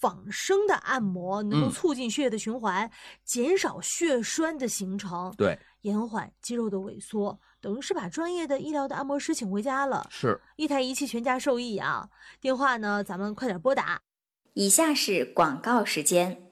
仿生的按摩能够促进血液的循环，减少血栓的形成， 对， 延缓肌肉的萎缩，等于是把专业的医疗的按摩师请回家了， 是一台仪器全家受益啊！电话呢，咱们快点拨打。 以下是广告时间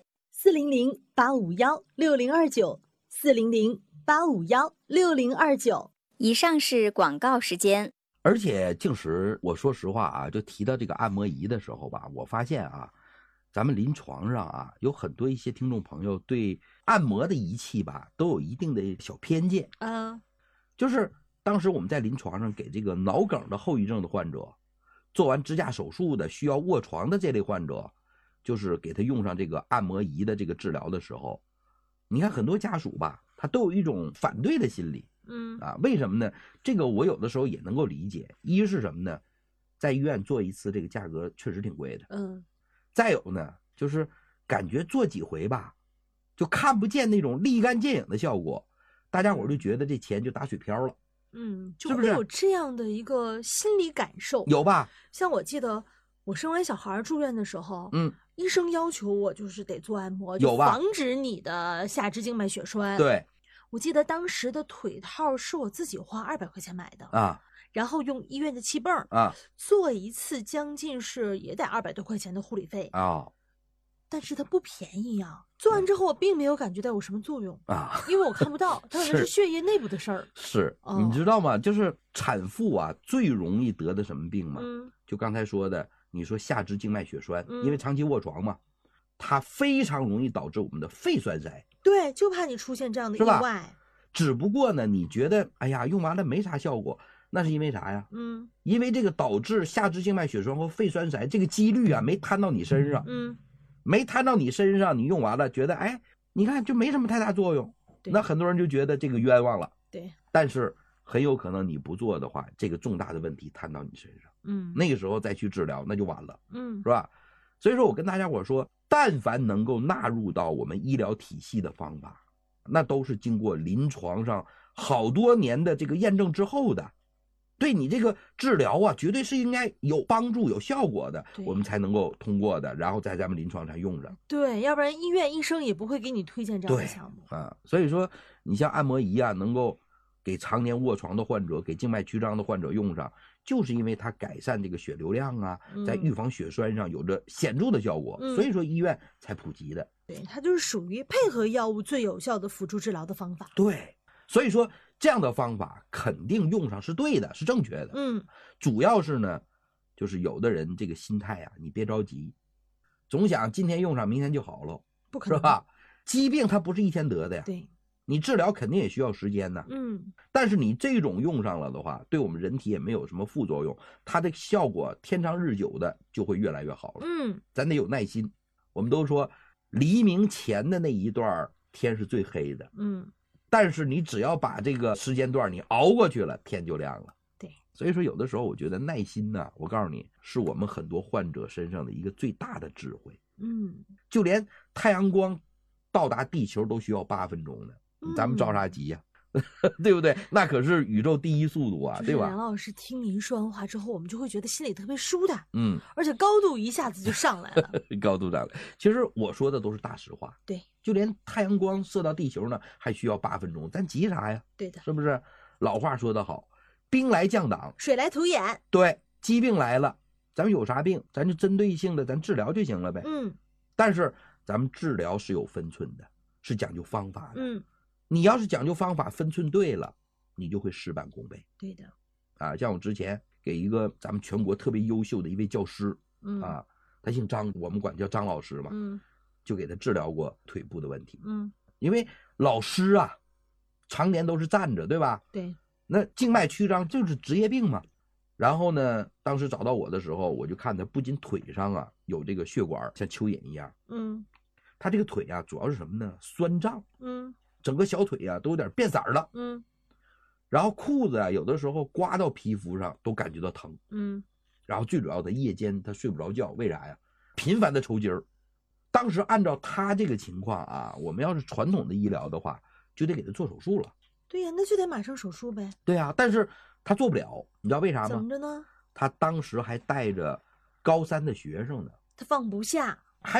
：400-851-6029，400-851-6029。 以上是广告时间。 而且静时，我说实话啊，就提到这个按摩仪的时候吧，我发现啊，咱们临床上啊，有很多一些听众朋友对按摩的仪器吧，都有一定的小偏见。就是当时我们在临床上给这个脑梗的后遗症的患者，做完支架手术的需要卧床的这类患者，就是给他用上这个按摩仪的这个治疗的时候，你看很多家属吧，他都有一种反对的心理。为什么呢？这个我有的时候也能够理解。一是什么呢？在医院做一次这个价格确实挺贵的。再有呢，就是感觉做几回吧，就看不见那种立竿见影的效果，大家伙就觉得这钱就打水漂了。 就会有这样的一个心理感受。 有吧？ 像我记得我生完小孩住院的时候，医生要求我就是得做按摩，就防止你的下肢静脉血栓。 对。 我记得当时的腿套是我自己花200块钱买的然后用医院的气泵做一次将近是也得200多块钱的护理费但是它不便宜啊。做完之后我并没有感觉到有什么作用因为我看不到，它可能是血液内部的事儿。 是，你知道吗？就是产妇啊最容易得的什么病吗？就刚才说的，你说下肢静脉血栓，因为长期卧床嘛，它非常容易导致我们的肺栓塞。 对，就怕你出现这样的意外。 只不过呢，你觉得哎呀用完了没啥效果，那是因为啥呀？因为这个导致下肢静脉血栓和肺栓塞这个几率啊没摊到你身上。没摊到你身上，你用完了觉得哎，你看就没什么太大作用，那很多人就觉得这个冤枉了。 对， 但是很有可能你不做的话，这个重大的问题摊到你身上。那个时候再去治疗那就晚了。是吧？所以说我跟大家伙说，但凡能够纳入到我们医疗体系的方法，那都是经过临床上好多年的这个验证之后的，对你这个治疗啊绝对是应该有帮助有效果的，我们才能够通过的，然后在咱们临床上用上。 对，要不然医院医生也不会给你推荐这样的项目。 所以说你像按摩仪啊，能够给常年卧床的患者，给静脉曲张的患者用上，就是因为它改善这个血流量啊，在预防血栓上有着显著的效果，所以说医院才普及的。 对，它就是属于配合药物最有效的辅助治疗的方法。 对，所以说这样的方法肯定用上是对的，是正确的。主要是呢，就是有的人这个心态啊，你别着急，总想今天用上明天就好了， 不可能， 是吧？疾病它不是一天得的呀。 对。 你治疗肯定也需要时间呢。但是你这种用上了的话，对我们人体也没有什么副作用，它的效果天长日久的就会越来越好了。咱得有耐心。我们都说黎明前的那一段天是最黑的，但是你只要把这个时间段你熬过去了，天就亮了。 对， 所以说有的时候我觉得耐心呢，我告诉你，是我们很多患者身上的一个最大的智慧。就连太阳光到达地球都需要8分钟呢。咱们着啥急呀？对不对？那可是宇宙第一速度啊，对吧？ 梁老师听您说完话之后，我们就会觉得心里特别舒坦，而且高度一下子就上来了。 高度上来。其实我说的都是大实话。 对， 就连太阳光射到地球呢，还需要8分钟，咱急啥呀？ 对的， 是不是？老话说得好，兵来将挡， 水来土掩。 对，疾病来了，咱们有啥病，咱就针对性的咱治疗就行了呗。但是咱们治疗是有分寸的，是讲究方法的。你要是讲究方法分寸对了，你就会事半功倍。 对的。 像我之前给一个咱们全国特别优秀的一位教师，他姓张，我们管叫张老师嘛，就给他治疗过腿部的问题。因为老师啊，常年都是站着，对吧？ 对。 那静脉曲张就是职业病嘛。然后呢，当时找到我的时候，我就看他不仅腿上啊有这个血管像蚯蚓一样，他这个腿啊主要是什么呢？酸胀，整个小腿啊都有点变色了，然后裤子啊有的时候刮到皮肤上都感觉到疼，然后最主要的夜间他睡不着觉，为啥呀？频繁的抽筋儿。当时按照他这个情况啊，我们要是传统的医疗的话，就得给他做手术了。 对呀，那就得马上手术呗。 对呀，但是他做不了，你知道为啥吗？ 怎么着呢？ 他当时还带着高3的学生呢， 他放不下。